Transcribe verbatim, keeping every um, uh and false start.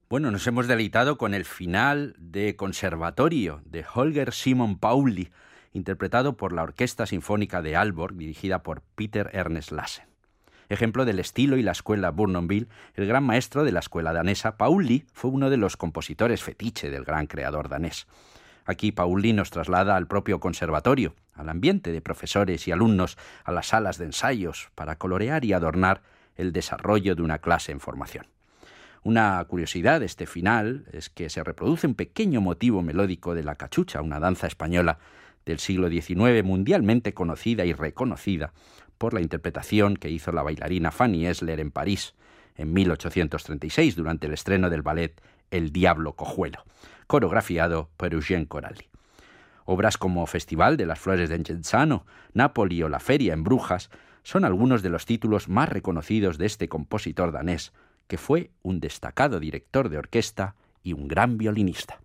Bueno, nos hemos deleitado con el final de Conservatorio de Holger Simon Pauli, interpretado por la Orquesta Sinfónica de Aalborg, dirigida por Peter Ernest Lassen. Ejemplo del estilo y la escuela Bournonville, el gran maestro de la escuela danesa, Pauli fue uno de los compositores fetiche del gran creador danés. Aquí Pauli nos traslada al propio conservatorio, al ambiente de profesores y alumnos, a las salas de ensayos, para colorear y adornar el desarrollo de una clase en formación. Una curiosidad de este final es que se reproduce un pequeño motivo melódico de la cachucha, una danza española del siglo diecinueve mundialmente conocida y reconocida por la interpretación que hizo la bailarina Fanny Esler en París en mil ochocientos treinta y seis durante el estreno del ballet El Diablo Cojuelo, coreografiado por Eugène Coralli. Obras como Festival de las Flores de Genzano, Nápoli o La Feria en Brujas son algunos de los títulos más reconocidos de este compositor danés, que fue un destacado director de orquesta y un gran violinista.